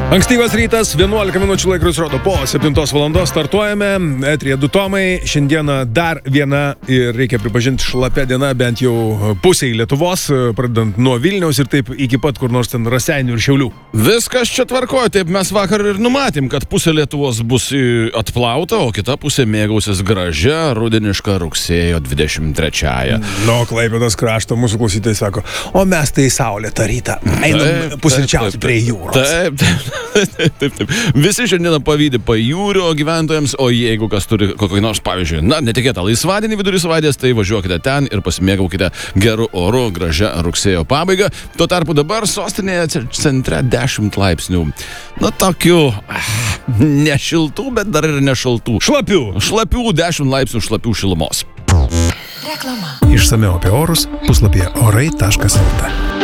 Ankstyvas rytas, 11 minučių laikrodis rodo po 7 valandos, startuojame, eteryje 2 tomai, šiandieną dar viena ir reikia pripažinti šlapia diena, bent jau pusėj Lietuvos, pradedant nuo Vilniaus ir taip iki pat kur nors ten Raseinių ir Šiaulių. Viskas čia tvarkoja, taip mes vakar ir numatėm, kad pusė Lietuvos bus atplauta, o kita pusė mėgausis gražia rudeniška rugsėjo 23-ąją. Nu, Klaipėdos krašto mūsų klausytojai sako, o mes tai saulėtą rytą einam pusryčiauti prie jūros. Taip. Visi šiandieną pavydė pajūrio gyventojams, o jeigu kas turi kokį nors, pavyzdžiui, netikėtą laisvadienį vidury savaitės, tai važiuokite ten ir pasimėgaukite geru oru, gražia rugsėjo pabaiga. Tuo tarpu dabar sostinėje centre 10 laipsnių. Tokių nešiltų, bet dar ir nešaltų. Šlapių 10 laipsnių šlapių šilumos. Reklama. Išsamiau apie orus puslapyje orai.lt.